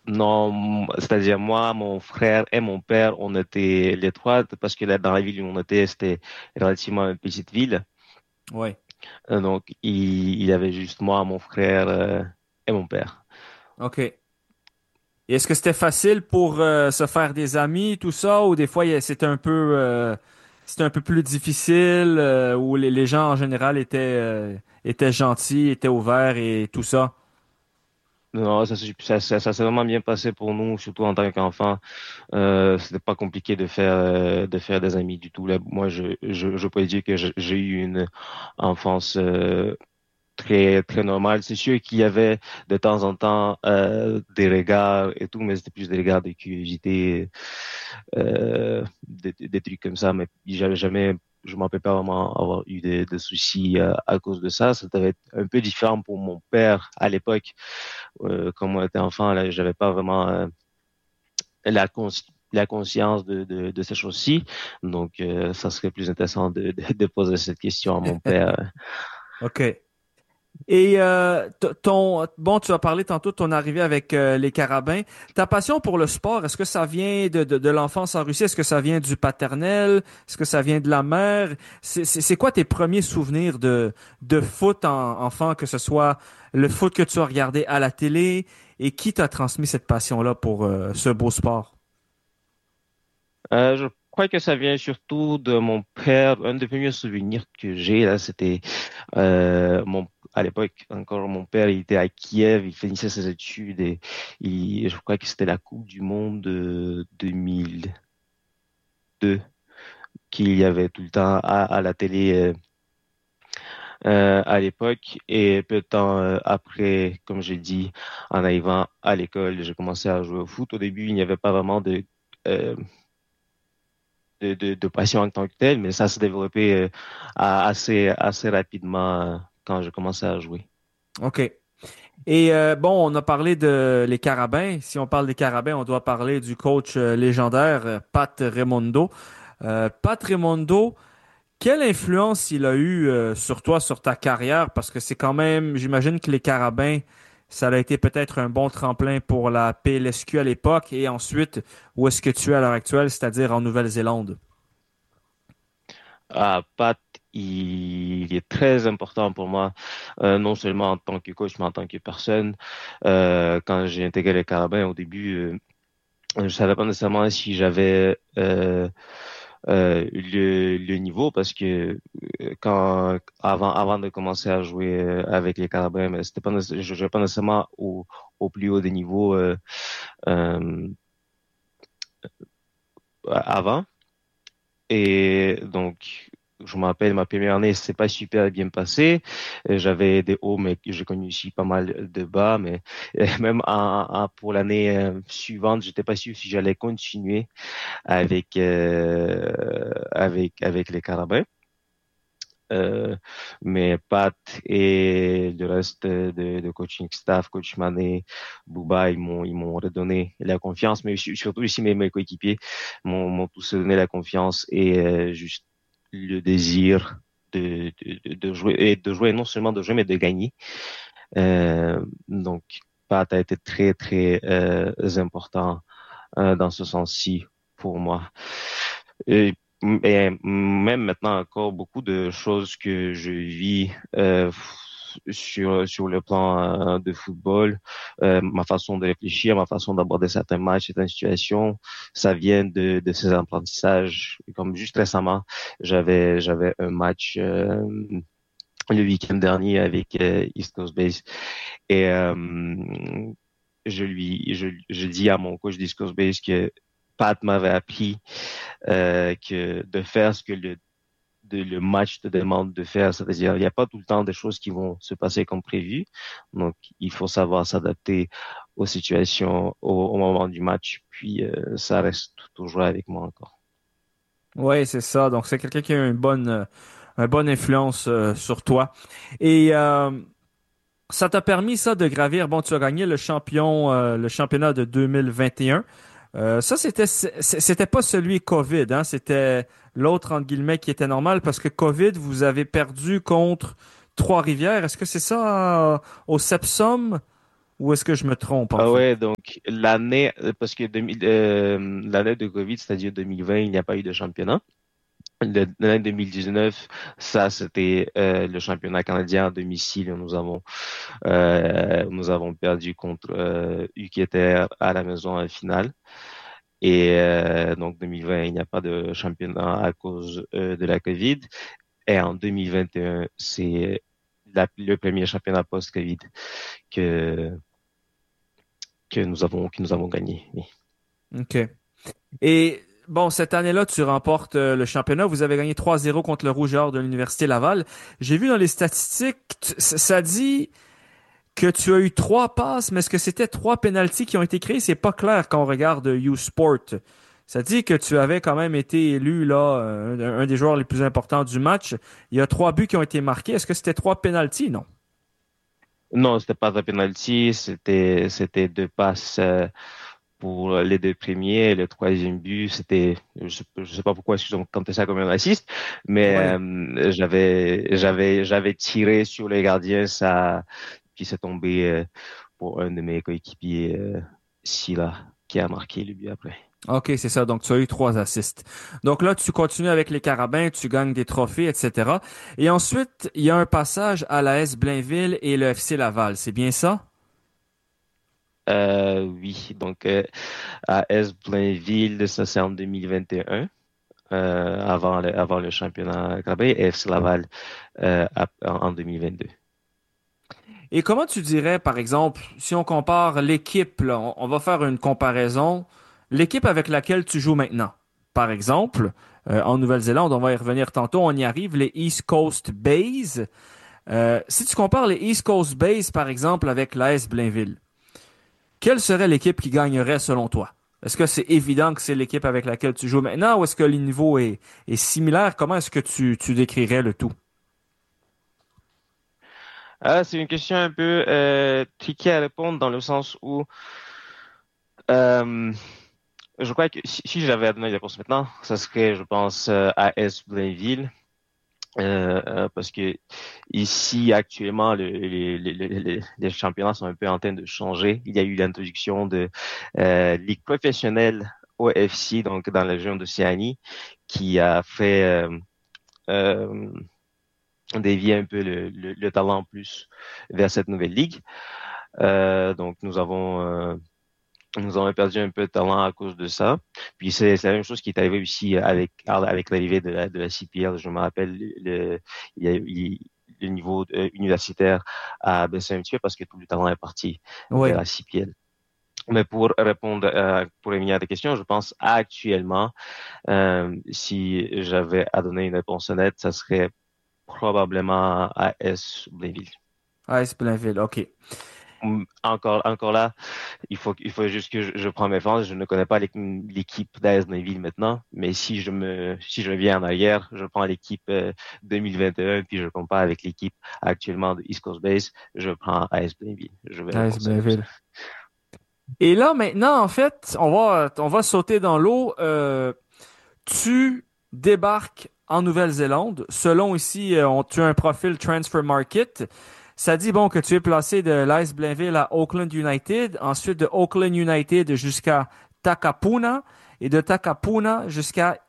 Non, c'est-à-dire moi, mon frère et mon père, on était les trois, parce que là, dans la ville où on était, c'était relativement une petite ville. Oui. Donc, il y avait juste moi, mon frère, et mon père. OK. Et est-ce que c'était facile pour se faire des amis, tout ça, ou des fois c'était un peu plus difficile, où les gens en général étaient gentils, étaient ouverts et tout ça? Non, ça s'est vraiment bien passé pour nous, surtout en tant qu'enfant. C'était pas compliqué de faire des amis du tout. Là, moi, je peux dire que j'ai eu une enfance très normale. C'est sûr qu'il y avait de temps en temps des regards et tout, mais c'était plus des regards de curiosité, des trucs comme ça. Mais j'avais jamais, je m'en rappelle pas vraiment avoir eu de soucis à cause de ça. Ça devait être un peu différent pour mon père à l'époque. Quand on était enfant, là, j'avais pas vraiment la conscience de ces choses-ci. Donc, ça serait plus intéressant de poser cette question à mon père. OK. Et bon, tu as parlé tantôt de ton arrivée avec les Carabins. Ta passion pour le sport, est-ce que ça vient de l'enfance en Russie? Est-ce que ça vient du paternel? Est-ce que ça vient de la mère? C'est quoi tes premiers souvenirs de foot enfant, que ce soit le foot que tu as regardé à la télé et qui t'a transmis cette passion-là pour ce beau sport? Je crois que ça vient surtout de mon père. Un des premiers souvenirs que j'ai, là, c'était à l'époque, encore, mon père, il était à Kiev, il finissait ses études et je crois que c'était la Coupe du Monde de 2002 qu'il y avait tout le temps à la télé à l'époque. Et peu de temps après, comme j'ai dit, en arrivant à l'école, j'ai commencé à jouer au foot. Au début, il n'y avait pas vraiment euh, de passion en tant que telle, mais ça s'est développé assez rapidement quand j'ai commencé à jouer. OK. Et bon, on a parlé de les Carabins. Si on parle des Carabins, on doit parler du coach légendaire Pat Raimondo. Pat Raimondo, quelle influence il a eu sur toi, sur ta carrière? Parce que c'est quand même, j'imagine que les Carabins, ça a été peut-être un bon tremplin pour la PLSQ à l'époque. Et ensuite, où est-ce que tu es à l'heure actuelle, c'est-à-dire en Nouvelle-Zélande? Pat, il est très important pour moi, non seulement en tant que coach, mais en tant que personne. Quand j'ai intégré les Carabins au début, je savais pas nécessairement si j'avais le niveau parce que avant de commencer à jouer avec les Carabins, mais c'était pas je jouais pas nécessairement au plus haut des niveaux euh, avant. Et donc, je me rappelle, ma première année, c'est pas super bien passé. J'avais des hauts, mais j'ai connu aussi pas mal de bas. Mais même pour l'année suivante, j'étais pas sûr si j'allais continuer avec les Carabins. Euh, mais Pat et le reste de coaching staff, coach Mané, Bouba, ils m'ont redonné la confiance, mais surtout ici mes coéquipiers m'ont tous donné la confiance et juste le désir de jouer et de jouer non seulement de jouer mais de gagner. Donc Pat a été très important dans ce sens-ci pour moi. Et, et même maintenant encore beaucoup de choses que je vis sur le plan de football, ma façon de réfléchir, ma façon d'aborder certains matchs, certaines situations, ça vient de ces apprentissages. Comme juste récemment, j'avais un match le week-end dernier avec East Coast Base et je dis à mon coach d'East Coast Base que Pat m'avait appris que de faire ce que le match te demande de faire. C'est-à-dire, il n'y a pas tout le temps des choses qui vont se passer comme prévu. Donc, il faut savoir s'adapter aux situations au moment du match. Puis, ça reste toujours avec moi encore. Oui, c'est ça. Donc, c'est quelqu'un qui a une bonne influence sur toi. Et ça t'a permis, ça, de gravir. Bon, tu as gagné le championnat de 2021. Ça, c'était pas celui COVID, hein. C'était l'autre, entre guillemets, qui était normal parce que COVID, vous avez perdu contre Trois-Rivières. Est-ce que c'est ça, au Sepsum? Ou est-ce que je me trompe, en Ah fait? ouais, donc l'année, parce que l'année de Covid, c'est-à-dire 2020, il n'y a pas eu de championnat. L'année 2019, ça c'était le championnat canadien à domicile. Nous avons perdu contre UQTR à la maison en finale. Et donc 2020, il n'y a pas de championnat à cause de la Covid. Et en 2021, c'est le premier championnat post-Covid que que nous avons gagné. Oui. OK. Et bon, cette année-là, tu remportes le championnat. Vous avez gagné 3-0 contre le Rouge et Or de l'Université Laval. J'ai vu dans les statistiques, ça dit que tu as eu trois passes, mais est-ce que c'était trois pénaltys qui ont été créés? C'est pas clair quand on regarde U-Sport. Ça dit que tu avais quand même été élu là un des joueurs les plus importants du match. Il y a trois buts qui ont été marqués. Est-ce que c'était trois pénaltys? Non. Non, c'était pas un penalty, c'était deux passes pour les deux premiers. Le troisième but, je sais pas pourquoi est-ce qu'ils ont compté ça comme un assist, mais Oui. j'avais tiré sur le gardien, ça, puis c'est tombé pour un de mes coéquipiers, Silla, qui a marqué le but après. OK, c'est ça. Donc, tu as eu trois assists. Donc là, tu continues avec les Carabins, tu gagnes des trophées, etc. Et ensuite, il y a un passage à la S Blainville et le FC Laval. C'est bien ça? Oui, donc à S Blainville, ça c'est en 2021. Avant le championnat Carabin, et FC Laval en 2022. Et comment tu dirais, par exemple, si on compare l'équipe, là, on va faire une comparaison, l'équipe avec laquelle tu joues maintenant. Par exemple, en Nouvelle-Zélande, on va y revenir tantôt, on y arrive, les East Coast Bays. Si tu compares les East Coast Bays, par exemple, avec l'AS Blainville, quelle serait l'équipe qui gagnerait selon toi? Est-ce que c'est évident que c'est l'équipe avec laquelle tu joues maintenant ou est-ce que le niveau est similaire? Comment est-ce que tu décrirais le tout? C'est une question un peu tricky à répondre dans le sens où euh, je crois que si j'avais à donner une réponse maintenant, ça serait, je pense, AS Blainville. Parce que ici actuellement les championnats sont un peu en train de changer. Il y a eu l'introduction de ligue professionnelle OFC, donc dans la région d'Océanie, qui a fait euh, dévier un peu le talent plus vers cette nouvelle ligue. Donc nous avons perdu un peu de talent à cause de ça. Puis c'est la même chose qui est arrivé aussi avec l'arrivée de la CPL. Je me rappelle le niveau universitaire a baissé un petit peu parce que tout le talent est parti vers Oui. la CPL. Mais pour revenir à ta question, je pense actuellement, si j'avais à donner une réponse honnête, ça serait probablement AS Blainville. AS Blainville, OK. Encore là, il faut juste que je prends mes forces. Je ne connais pas l'équipe d'AS Blainville maintenant, mais si je viens en arrière, je prends l'équipe 2021 puis je compare avec l'équipe actuellement de East Coast Base, je prends AS Blainville. Je vais AS répondre ça comme ça. Blainville. Et là, maintenant, en fait, on va sauter dans l'eau. Tu débarques en Nouvelle-Zélande. Selon ici, tu as un profil Transfer Market. Ça dit bon que tu es placé de l'Ice Blainville à Auckland United, ensuite de Auckland United jusqu'à Takapuna et de Takapuna jusqu'à